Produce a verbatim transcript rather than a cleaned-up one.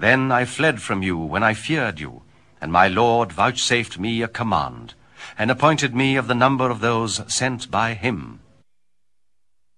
Then I fled from you when I feared you, and my Lord vouchsafed me a command, and appointed me of the number of those sent by him.